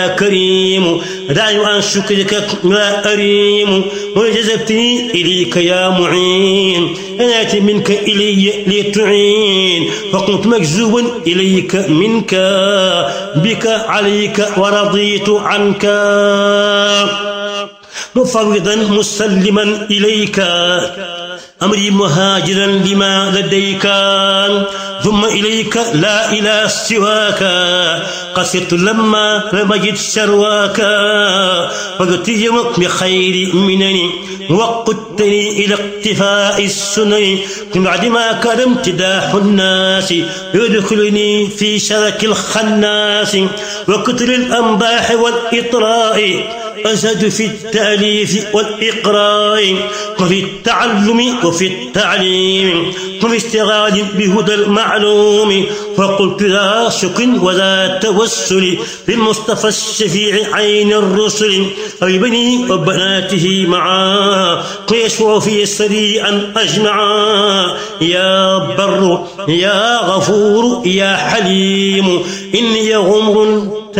كريم داعي عن شكرك لا أريم وجذبتني إليك يا معين أناتي منك إلي لتعين فقمت مجذوبا إليك منك بك عليك ورضيت عنك مفوضا مسلما إليك أمري مهاجرا لما لديك ثم إليك لا إله سواك قصرت لما لم أجد شرواك فقلت يومك بخير منني وقدتني إلى اقتفاء السنن من بعد ما كان امتداح الناس يدخلني في شرك الخناس وكتر الأنباح والإطراء أزهد في التأليف والإقراء وفي التعلم وفي التعليم وفي اشتغال بهدى المعلوم فقلت لا شك ولا توسل بالمصطفى الشفيع عين الرسل وبني وبناته معا ويشفع في سريعا أجمعا يا بر يا غفور يا حليم إني غمر